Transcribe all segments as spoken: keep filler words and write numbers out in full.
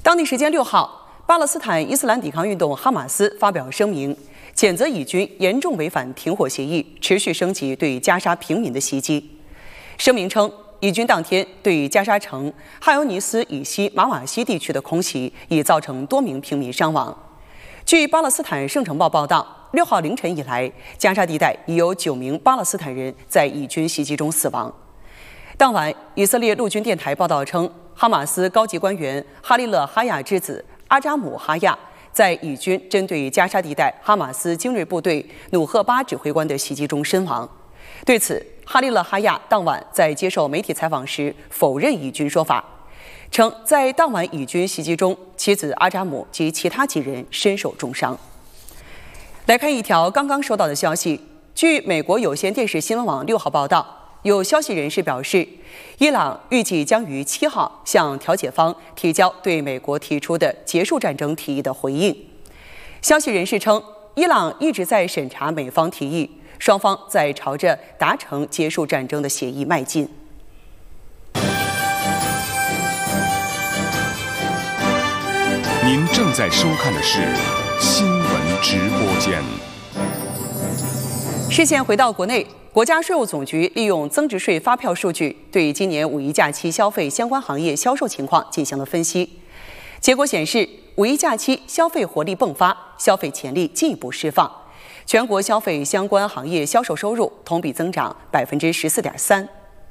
当地时间六号，巴勒斯坦伊斯兰抵抗运动哈马斯发表声明，谴责以军严重违反停火协议，持续升级对加沙平民的袭击。声明称，以军当天对加沙城汉尤尼斯以西马瓦西地区的空袭，已造成多名平民伤亡。据巴勒斯坦圣城报报道，六号凌晨以来，加沙地带已有九名巴勒斯坦人在以军袭击中死亡。当晚，以色列陆军电台报道称，哈马斯高级官员哈利勒哈亚之子阿扎姆哈亚在以军针对加沙地带哈马斯精锐部队努赫巴指挥官的袭击中身亡。对此，哈利勒哈亚当晚在接受媒体采访时否认以军说法，称在当晚以军袭击中，妻子阿扎姆及其他几人身受重伤。来看一条刚刚收到的消息，据美国有线电视新闻网六号报道，有消息人士表示，伊朗预计将于七号向调解方提交对美国提出的结束战争提议的回应。消息人士称，伊朗一直在审查美方提议，双方在朝着达成结束战争的协议迈进。 您正在收看的是新闻直播间。 视线回到国内，国家税务总局利用增值税发票数据，对今年五一假期消费相关行业销售情况进行了分析。结果显示，五一假期消费活力迸发，消费潜力进一步释放。全国消费相关行业销售收入同比增长百分之十四点三。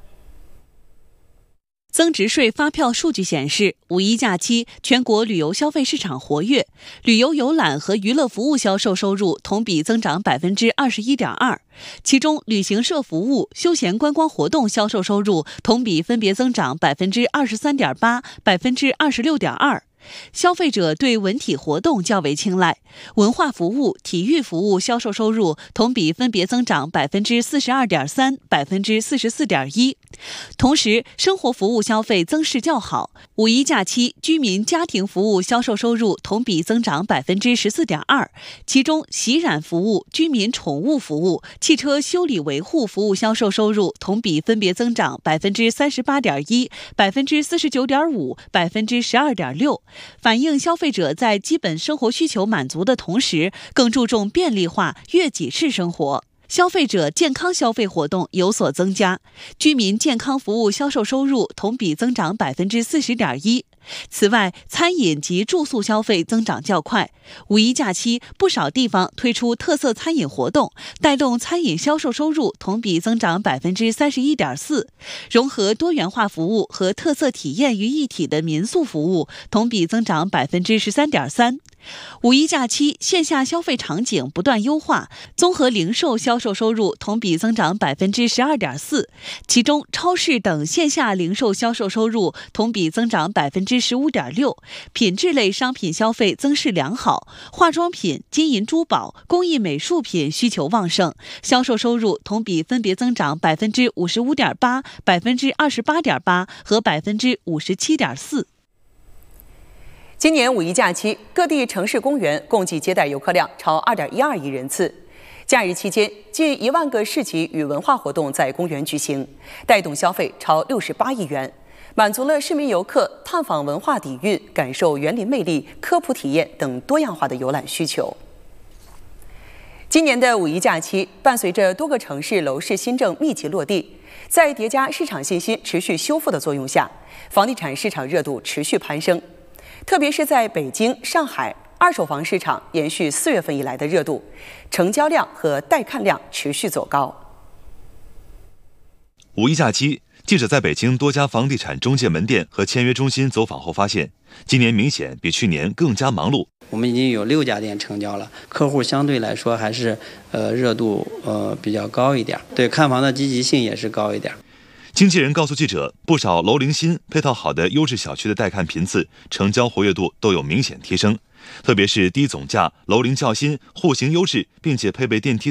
增值税发票数据显示，五一假期全国旅游消费市场活跃，旅游游览和娱乐服务销售收入同比增长百分之二十一点二，其中旅行社服务、休闲观光活动销售收入同比分别增长百分之二十三点八、百分之二十六点二。消费者对文体活动较为青睐，文化服务、体育服务销售收入同比分别增长百分之四十二点三、百分之四十四点一。同时，生活服务消费增势较好，五一假期居民家庭服务销售收入同比增长百分之十四点二，其中洗染服务、居民宠物服务、汽车修理维护服务销售收入同比分别增长百分之三十八点一、百分之四十九点五、百分之十二点六。反映消费者在基本生活需求满足的同时，更注重便利化、悦己式生活。消费者健康消费活动有所增加，居民健康服务销售收入同比增长百分之四十点一。此外，餐饮及住宿消费增长较快。五一假期，不少地方推出特色餐饮活动，带动餐饮销售收入同比增长百分之三十一点四。融合多元化服务和特色体验于一体的民宿服务同比增长百分之十三点三。五一假期线下消费场景不断优化，综合零售销售收入同比增长百分之十二点四，其中超市等线下零售销售收入同比增长百分之十五点六，品质类商品消费增势良好，化妆品、金银珠宝、工艺美术品需求旺盛，销售收入同比分别增长百分之五十五点八、百分之二十八点八和百分之五十七点四。 今年五一假期，各地城市公园共计接待游客量超二点一二亿人次。假日期间，近一万个市集与文化活动在公园举行，带动消费超六十八亿元，满足了市民游客探访文化底蕴、感受园林魅力、科普体验等多样化的游览需求。今年的五一假期，伴随着多个城市楼市新政密集落地，在叠加市场信心持续修复的作用下，房地产市场热度持续攀升。特别是在北京、上海，二手房市场延续四月份以来的热度，成交量和带看量持续走高。 五一假期，记者在北京多家房地产中介门店和签约中心走访后发现，今年明显比去年更加忙碌。 我们已经有六家店成交了，客户相对来说还是呃热度呃比较高一点，对看房的积极性也是高一点。 经纪人告诉记者，不少楼龄新、配套好的优质小区的带看频次、成交活跃度都有明显提升，特别是低总价、楼龄较新、户型优质，并且配备电梯